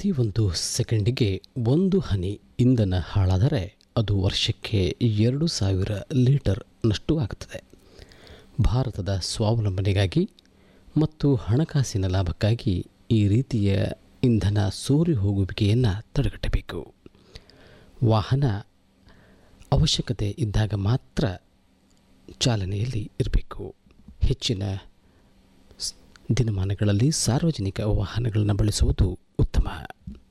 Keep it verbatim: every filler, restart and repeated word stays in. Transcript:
ಪ್ರತಿಯೊಂದು ಸೆಕೆಂಡಿಗೆ ಒಂದು ಹನಿ ಇಂಧನ ಹಾಳಾದರೆ ಅದು ವರ್ಷಕ್ಕೆ ಎರಡು ಸಾವಿರ ಲೀಟರ್ ನಷ್ಟು ಆಗ್ತದೆ. ಭಾರತದ ಸ್ವಾವಲಂಬನೆಗಾಗಿ ಮತ್ತು ಹಣಕಾಸಿನ ಲಾಭಕ್ಕಾಗಿ ಈ ರೀತಿಯ ಇಂಧನ ಸೋರಿ ಹೋಗುವಿಕೆಯನ್ನು ತಡೆಗಟ್ಟಬೇಕು. ವಾಹನ ಅವಶ್ಯಕತೆ ಇದ್ದಾಗ ಮಾತ್ರ ಚಾಲನೆಯಲ್ಲಿ ಇರಬೇಕು. ಹೆಚ್ಚಿನ ದಿನಮಾನಗಳಲ್ಲಿ ಸಾರ್ವಜನಿಕ ವಾಹನಗಳನ್ನು ಬಳಸುವುದು ಉತ್ತಮ.